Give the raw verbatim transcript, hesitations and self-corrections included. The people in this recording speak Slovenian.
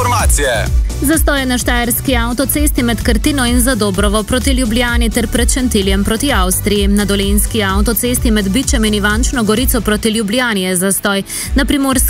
informacije. Zastoj je na štajerski avtocesti med Krtino in Zadobrovo proti Ljubljani ter pred Šentiljem proti Avstriji. Na dolenjski avtocesti med Bičem in Ivančno Gorico proti Ljubljani je zastoj. Na primorski